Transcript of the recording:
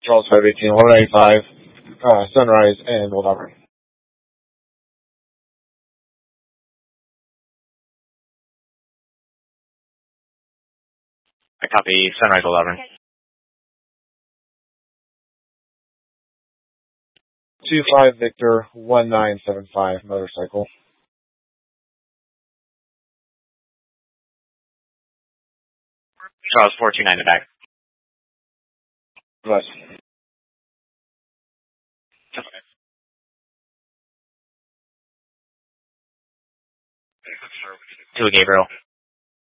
Charles 518, 1185, Sunrise and Old Auburn. I copy Sunrise, Old Auburn. 25 Victor 1975 motorcycle. Charles 429 in the back. Bless. To Gabriel.